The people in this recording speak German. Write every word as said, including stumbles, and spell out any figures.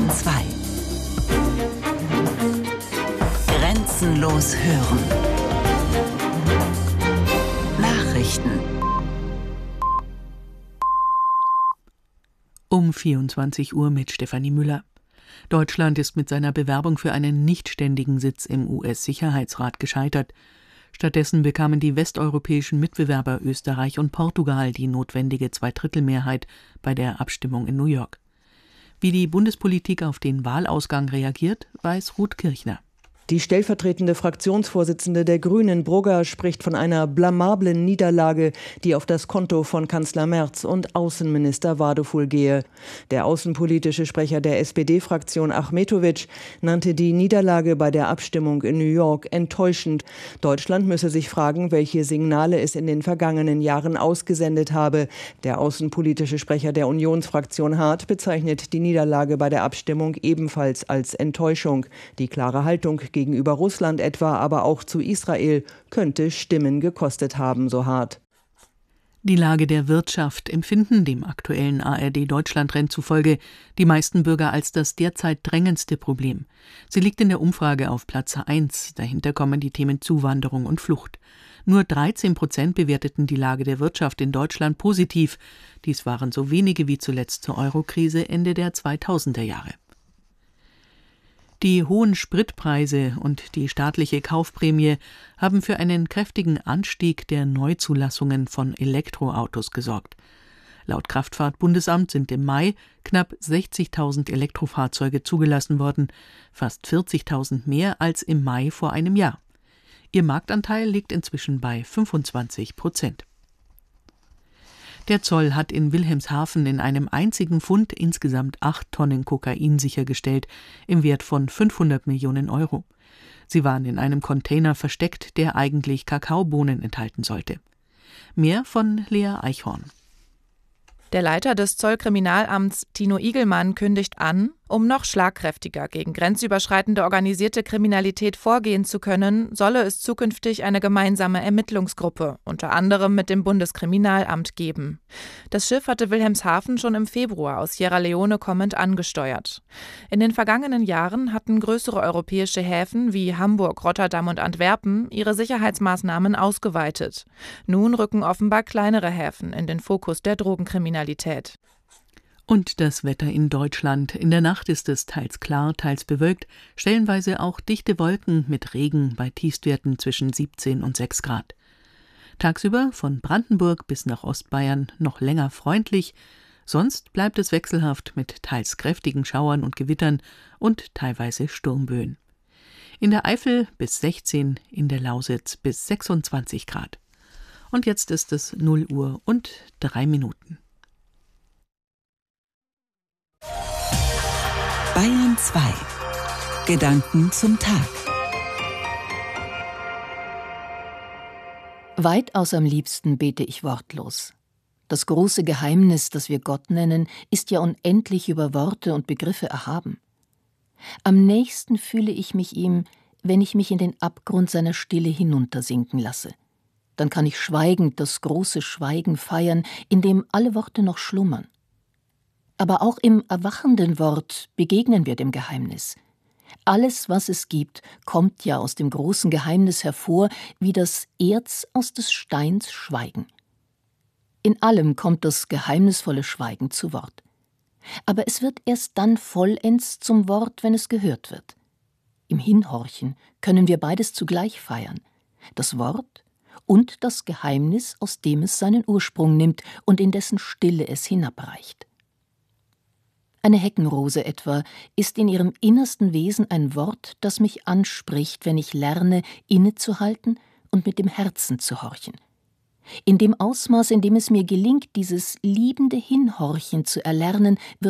Bayern zwei. Grenzenlos hören. Nachrichten. Um vierundzwanzig Uhr mit Stefanie Müller. Deutschland ist mit seiner Bewerbung für einen nichtständigen Sitz im U S-Sicherheitsrat gescheitert. Stattdessen bekamen die westeuropäischen Mitbewerber Österreich und Portugal die notwendige Zweidrittelmehrheit bei der Abstimmung in New York. Wie die Bundespolitik auf den Wahlausgang reagiert, weiß Ruth Kirchner. Die stellvertretende Fraktionsvorsitzende der Grünen, Brugger, spricht von einer blamablen Niederlage, die auf das Konto von Kanzler Merz und Außenminister Wadefuhl gehe. Der außenpolitische Sprecher der S P D-Fraktion, Achmetovic, nannte die Niederlage bei der Abstimmung in New York enttäuschend. Deutschland müsse sich fragen, welche Signale es in den vergangenen Jahren ausgesendet habe. Der außenpolitische Sprecher der Unionsfraktion Hart bezeichnet die Niederlage bei der Abstimmung ebenfalls als Enttäuschung. Die klare Haltung gegenüber Russland etwa, aber auch zu Israel, könnte Stimmen gekostet haben, so Hart. Die Lage der Wirtschaft empfinden dem aktuellen A R D-Deutschland-Trend zufolge die meisten Bürger als das derzeit drängendste Problem. Sie liegt in der Umfrage auf Platz eins. Dahinter kommen die Themen Zuwanderung und Flucht. Nur dreizehn Prozent bewerteten die Lage der Wirtschaft in Deutschland positiv. Dies waren so wenige wie zuletzt zur Euro-Krise Ende der zweitausender Jahre. Die hohen Spritpreise und die staatliche Kaufprämie haben für einen kräftigen Anstieg der Neuzulassungen von Elektroautos gesorgt. Laut Kraftfahrtbundesamt sind im Mai knapp sechzigtausend Elektrofahrzeuge zugelassen worden, fast vierzigtausend mehr als im Mai vor einem Jahr. Ihr Marktanteil liegt inzwischen bei fünfundzwanzig Prozent. Der Zoll hat in Wilhelmshaven in einem einzigen Fund insgesamt acht Tonnen Kokain sichergestellt, im Wert von fünfhundert Millionen Euro. Sie waren in einem Container versteckt, der eigentlich Kakaobohnen enthalten sollte. Mehr von Lea Eichhorn. Der Leiter des Zollkriminalamts, Tino Igelmann, kündigt an, um noch schlagkräftiger gegen grenzüberschreitende organisierte Kriminalität vorgehen zu können, solle es zukünftig eine gemeinsame Ermittlungsgruppe, unter anderem mit dem Bundeskriminalamt, geben. Das Schiff hatte Wilhelmshaven schon im Februar aus Sierra Leone kommend angesteuert. In den vergangenen Jahren hatten größere europäische Häfen wie Hamburg, Rotterdam und Antwerpen ihre Sicherheitsmaßnahmen ausgeweitet. Nun rücken offenbar kleinere Häfen in den Fokus der Drogenkriminalität. Und das Wetter in Deutschland. In der Nacht ist es teils klar, teils bewölkt, stellenweise auch dichte Wolken mit Regen bei Tiefstwerten zwischen siebzehn und sechs Grad. Tagsüber von Brandenburg bis nach Ostbayern noch länger freundlich, sonst bleibt es wechselhaft mit teils kräftigen Schauern und Gewittern und teilweise Sturmböen. In der Eifel bis sechzehn, in der Lausitz bis sechsundzwanzig Grad. Und jetzt ist es null Uhr und drei Minuten. Bayern zwei. Gedanken zum Tag. Weitaus am liebsten bete ich wortlos. Das große Geheimnis, das wir Gott nennen, ist ja unendlich über Worte und Begriffe erhaben. Am nächsten fühle ich mich ihm, wenn ich mich in den Abgrund seiner Stille hinuntersinken lasse. Dann kann ich schweigend das große Schweigen feiern, in dem alle Worte noch schlummern. Aber auch im erwachenden Wort begegnen wir dem Geheimnis. Alles, was es gibt, kommt ja aus dem großen Geheimnis hervor, wie das Erz aus des Steins Schweigen. In allem kommt das geheimnisvolle Schweigen zu Wort. Aber es wird erst dann vollends zum Wort, wenn es gehört wird. Im Hinhorchen können wir beides zugleich feiern: das Wort und das Geheimnis, aus dem es seinen Ursprung nimmt und in dessen Stille es hinabreicht. Eine Heckenrose etwa ist in ihrem innersten Wesen ein Wort, das mich anspricht, wenn ich lerne, innezuhalten und mit dem Herzen zu horchen. In dem Ausmaß, in dem es mir gelingt, dieses liebende Hinhorchen zu erlernen, wird